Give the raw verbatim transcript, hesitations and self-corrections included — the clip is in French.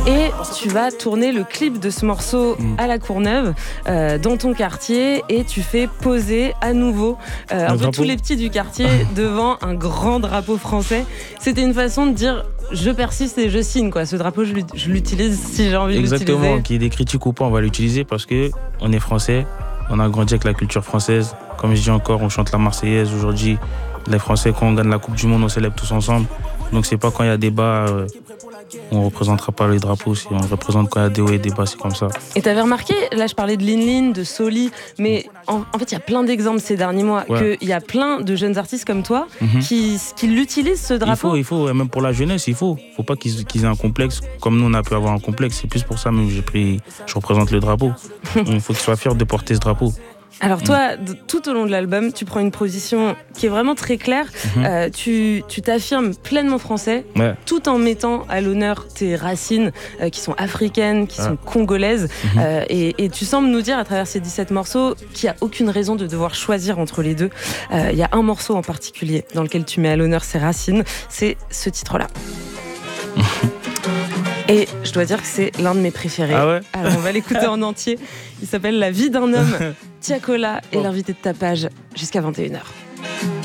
Et tu vas tourner le clip de ce morceau mmh. à la Courneuve, euh, dans ton quartier, et tu fais poser à nouveau euh, un peu tous les petits du quartier devant un grand drapeau français. C'était une façon de dire je persiste et je signe, quoi. Ce drapeau, je, je l'utilise si j'ai envie Exactement, de l'utiliser. Qu'il y ait des critiques ou pas, on va l'utiliser parce qu'on est français, on a grandi avec la culture française. Comme je dis encore, on chante la Marseillaise aujourd'hui. Les Français, quand on gagne la Coupe du Monde, on célèbre tous ensemble. Donc c'est pas quand il y a débat, euh, on représentera pas les drapeaux, si on représente quand il y a des hauts et des bas, c'est comme ça. Et t'avais remarqué, là je parlais de Lin Lin, de Soli, mais en, en fait il y a plein d'exemples ces derniers mois, ouais. qu'il y a plein de jeunes artistes comme toi mm-hmm. qui, qui l'utilisent ce drapeau. Il faut, il faut, même pour la jeunesse, il faut. Faut pas qu'ils, qu'ils aient un complexe, comme nous on a pu avoir un complexe. C'est plus pour ça même que j'ai pris, je représente le drapeau. Il faut qu'ils soient fiers de porter ce drapeau. Alors toi, mmh. tout au long de l'album, tu prends une position qui est vraiment très claire. Mmh. Euh, tu, tu t'affirmes pleinement français, ouais. tout en mettant à l'honneur tes racines euh, qui sont africaines, qui ouais. sont congolaises. Mmh. Euh, et, et tu sembles nous dire à travers ces dix-sept morceaux qu'il n'y a aucune raison de devoir choisir entre les deux. Il euh, y a un morceau en particulier dans lequel tu mets à l'honneur ces racines, c'est ce titre-là. Et je dois dire que c'est l'un de mes préférés. Ah ouais. Alors on va l'écouter en entier. Il s'appelle La vie d'un homme. Tiakola est l'invité de ta page jusqu'à vingt et une heures.